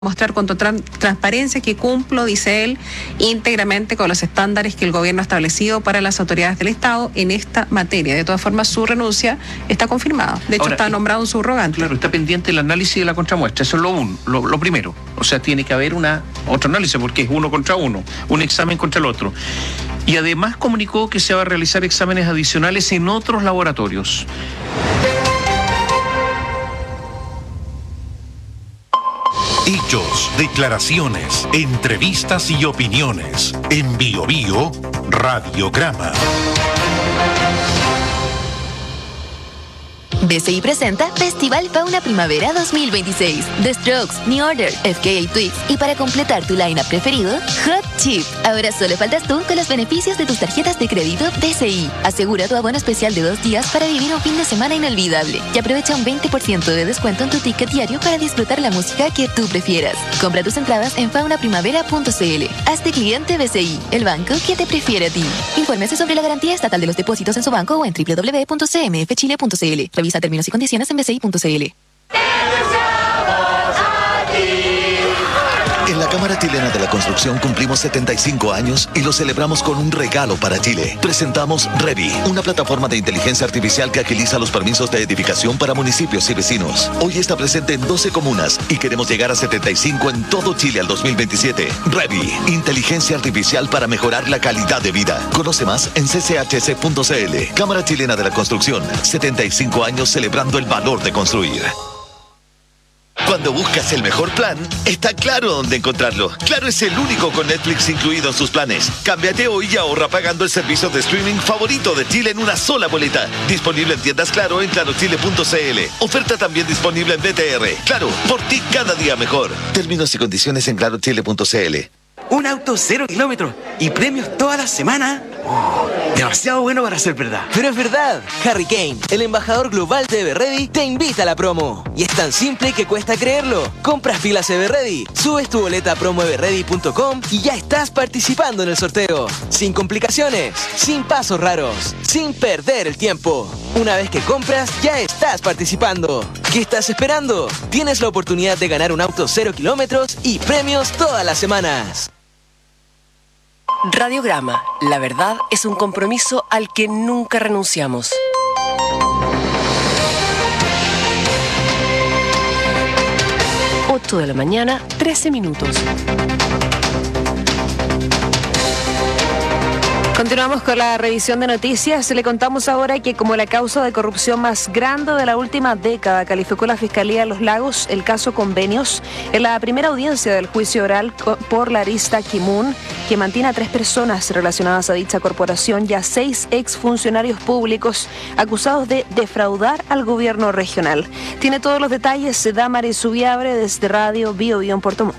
mostrar con total transparencia que cumplo, dice él, íntegramente con los estándares que el gobierno ha establecido para las autoridades del Estado en esta materia. De todas formas, su renuncia está confirmada. De hecho, ahora, está nombrado un subrogante. Claro, está pendiente el análisis de la contramuestra. Eso es lo primero. O sea, tiene que haber otro análisis porque es uno contra uno, un examen contra el otro. Y además comunicó que se va a realizar exámenes adicionales en otros laboratorios. Hechos, declaraciones, entrevistas y opiniones. En Bio Bio, Radiograma. BCI presenta Festival Fauna Primavera 2026. The Strokes, New Order, FKA Twigs y para completar tu line-up preferido, Hot Chip. Ahora solo faltas tú con los beneficios de tus tarjetas de crédito BCI. Asegura tu abono especial de 2 días para vivir un fin de semana inolvidable y aprovecha un 20% de descuento en tu ticket diario para disfrutar la música que tú prefieras. Compra tus entradas en faunaprimavera.cl. Hazte cliente BCI, el banco que te prefiere a ti. Infórmese sobre la garantía estatal de los depósitos en su banco o en www.cmfchile.cl. Revisa términos y condiciones en bci.cl. En la Cámara Chilena de la Construcción cumplimos 75 años y lo celebramos con un regalo para Chile. Presentamos Revi, una plataforma de inteligencia artificial que agiliza los permisos de edificación para municipios y vecinos. Hoy está presente en 12 comunas y queremos llegar a 75 en todo Chile al 2027. Revi, inteligencia artificial para mejorar la calidad de vida. Conoce más en cchc.cl. Cámara Chilena de la Construcción, 75 años celebrando el valor de construir. Cuando buscas el mejor plan, está claro dónde encontrarlo. Claro es el único con Netflix incluido en sus planes. Cámbiate hoy y ahorra pagando el servicio de streaming favorito de Chile en una sola boleta. Disponible en tiendas Claro en clarochile.cl. Oferta también disponible en BTR. Claro, por ti cada día mejor. Términos y condiciones en clarochile.cl. Un auto 0 kilómetros y premios toda la semana. Demasiado bueno para ser verdad. Pero es verdad. Harry Kane, el embajador global de Everready, te invita a la promo. Y es tan simple que cuesta creerlo. Compras pilas Everready, subes tu boleta a promoeverready.com y ya estás participando en el sorteo. Sin complicaciones, sin pasos raros, sin perder el tiempo. Una vez que compras, ya estás participando. ¿Qué estás esperando? Tienes la oportunidad de ganar un auto 0 kilómetros y premios todas las semanas. Radiograma. La verdad es un compromiso al que nunca renunciamos. De la mañana, 13 minutos. Continuamos con la revisión de noticias. Le contamos ahora que como la causa de corrupción más grande de la última década calificó la Fiscalía de Los Lagos el caso Convenios en la primera audiencia del juicio oral por la arista Kimun, que mantiene a 3 personas relacionadas a dicha corporación y a 6 exfuncionarios públicos acusados de defraudar al gobierno regional. Tiene todos los detalles Damaris Subiabre desde Radio Bio Bio en Puerto Montt.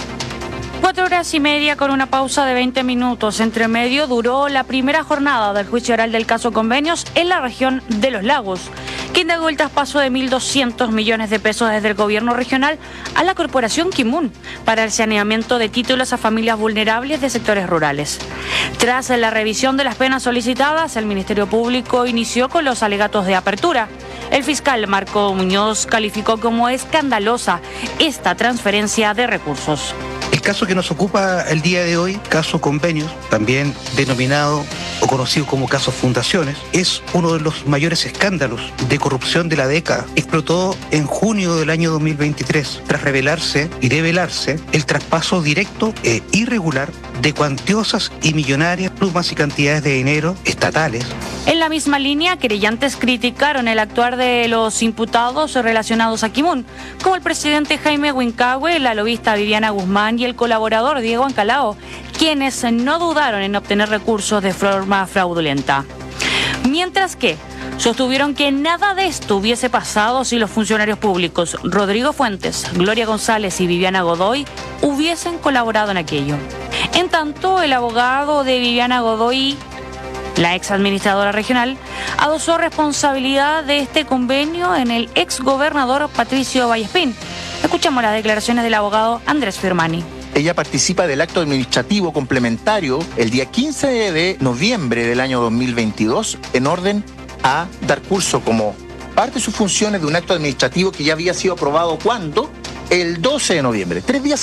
4 horas y media con una pausa de 20 minutos. Entre medio duró la primera jornada del juicio oral del caso Convenios en la región de Los Lagos, que indagó el traspaso de 1.200 millones de pesos desde el gobierno regional a la corporación Kimun para el saneamiento de títulos a familias vulnerables de sectores rurales. Tras la revisión de las penas solicitadas, el Ministerio Público inició con los alegatos de apertura. El fiscal Marco Muñoz calificó como escandalosa esta transferencia de recursos. El caso que nos ocupa el día de hoy, caso Convenios, también denominado o conocido como caso Fundaciones, es uno de los mayores escándalos de corrupción de la década. Explotó en junio del año 2023, tras revelarse y develarse el traspaso directo e irregular de cuantiosas y millonarias plumas y cantidades de dinero estatales. En la misma línea, querellantes criticaron el actuar de los imputados relacionados a Kimun, como el presidente Jaime Huincahue, la lobista Viviana Guzmán y el colaborador Diego Ancalao, quienes no dudaron en obtener recursos de forma fraudulenta. Mientras que sostuvieron que nada de esto hubiese pasado si los funcionarios públicos Rodrigo Fuentes, Gloria González y Viviana Godoy hubiesen colaborado en aquello. En tanto, el abogado de Viviana Godoy, la ex administradora regional, adosó responsabilidad de este convenio en el ex gobernador Patricio Vallespín. Escuchamos las declaraciones del abogado Andrés Firmani. Ella participa del acto administrativo complementario el día 15 de noviembre del año 2022 en orden a dar curso como parte de sus funciones de un acto administrativo que ya había sido aprobado ¿cuándo? el 12 de noviembre, 3 días